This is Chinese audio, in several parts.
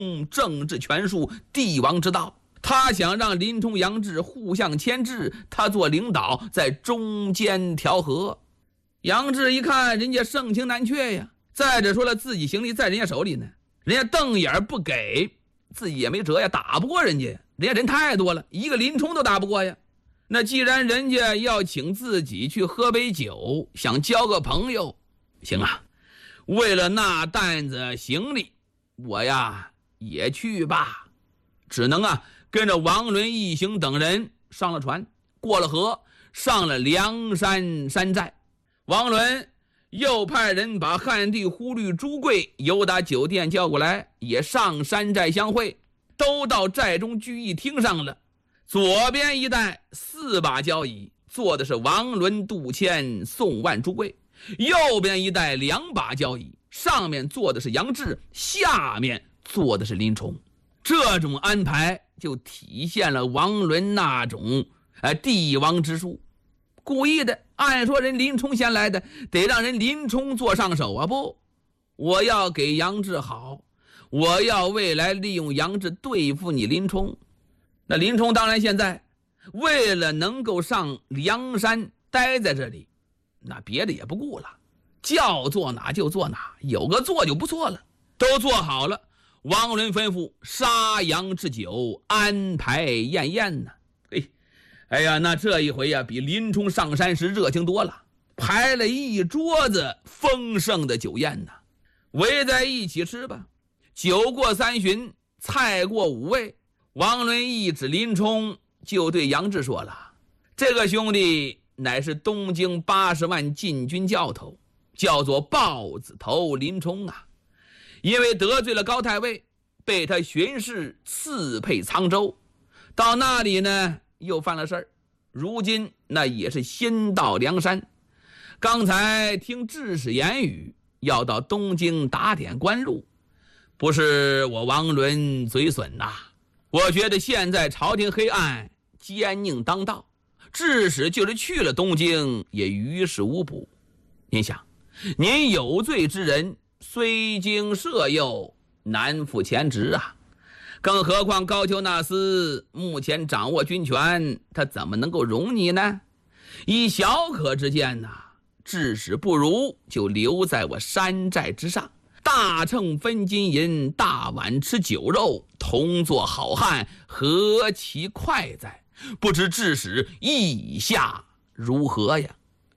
政治权术，帝王之道。他想让林冲、杨志互相牵制，他做领导，在中间调和。杨志一看人家盛情难却呀，再者说了，自己行李在人家手里呢，人家瞪眼不给，自己也没辙呀，打不过人家，人家人太多了，一个林冲都打不过呀。那既然人家要请自己去喝杯酒，想交个朋友，行啊，为了那担子行李，我呀也去吧。只能跟着王伦一行等人上了船，过了河，上了梁山山寨。王伦又派人把汉地忽律朱贵由打酒店叫过来，也上山寨相会，都到寨中聚义厅上了。左边一带4把交椅，坐的是王伦、杜迁、宋万、朱贵；右边一带2把交椅，上面坐的是杨志，下面坐的是林冲。这种安排就体现了王伦那种帝王之术，故意的。按说人林冲先来的，得让人林冲做上手啊！不，我要给杨志好，我要未来利用杨志对付你林冲。那林冲当然现在为了能够上梁山待在这里，那别的也不顾了，叫做哪就做哪，有个做就不错了。都做好了，王伦吩咐杀羊置酒，安排宴宴呢。哎呀，那这一回呀，比林冲上山时热情多了，排了一桌子丰盛的酒宴呢，围在一起吃吧。酒过3巡，菜过5味，王伦一指林冲，就对杨志说了：“这个兄弟乃是东京80万禁军教头，叫做豹子头林冲啊。因为得罪了高太尉，被他巡视刺配沧州，到那里呢又犯了事儿，如今那也是先到梁山。刚才听智使言语，要到东京打点官路，不是我王伦嘴损呐。我觉得现在朝廷黑暗，奸佞当道，智使就是去了东京，也于事无补。您想，您有罪之人，虽经赦宥，难复前职啊。更何况高俅那厮目前掌握军权，他怎么能够容你呢？以小可之见致使不如就留在我山寨之上，大秤分金银，大碗吃酒肉，同做好汉，何其快哉！不知致使意下如何呀？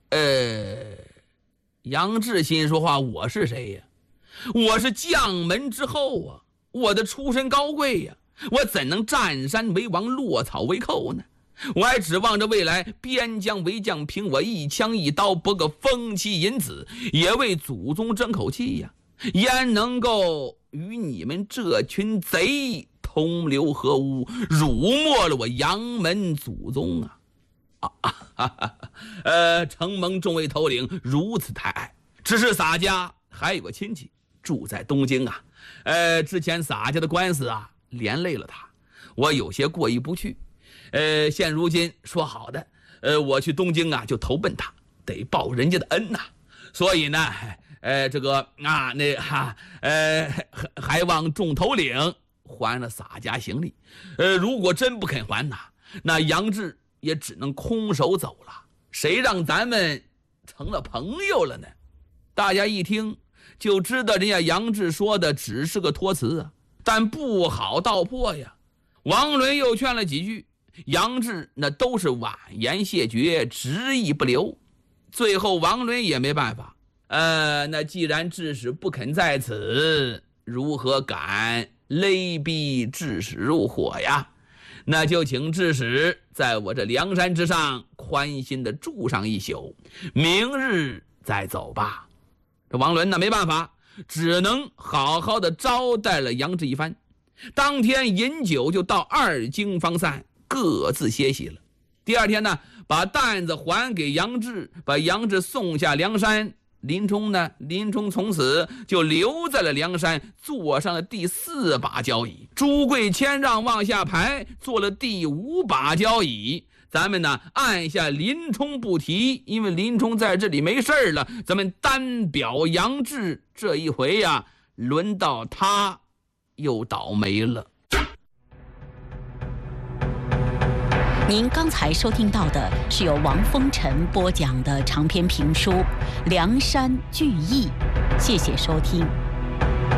杨志心说话，我是谁呀？我是将门之后啊，我的出身高贵呀，我怎能占山为王，落草为寇呢？我还指望着未来边疆为将，凭我一枪一刀搏个封妻引子，也为祖宗争口气呀，焉能够与你们这群贼同流合污，辱没了我杨门祖宗承蒙众位头领如此抬爱，只是洒家还有个亲戚住在东京之前洒家的官司连累了他，我有些过意不去。现如今说好的，我去东京就投奔他，得报人家的恩所以呢，这个还望众头领还了洒家行李。如果真不肯还那杨志也只能空手走了，谁让咱们成了朋友了呢？大家一听就知道人家杨志说的只是个托词但不好道破呀。王伦又劝了几句，杨志那都是婉言谢绝，执意不留。最后王伦也没办法，那既然致使不肯在此，如何敢勒逼致使入伙呀？那就请致使在我这梁山之上宽心的住上一宿，明日再走吧。这王伦没办法，只能好好的招待了杨志一番。当天饮酒就到2更方散，各自歇息了。第二天呢，把担子还给杨志，把杨志送下梁山。林冲从此就留在了梁山，坐上了第4把交椅。朱贵谦让往下排，坐了第5把交椅。咱们按下林冲不提，因为林冲在这里没事了。咱们单表杨志，这一回轮到他又倒霉了。 您刚才收听到的是由王风尘播讲的长篇评书《梁山聚义》，谢谢收听。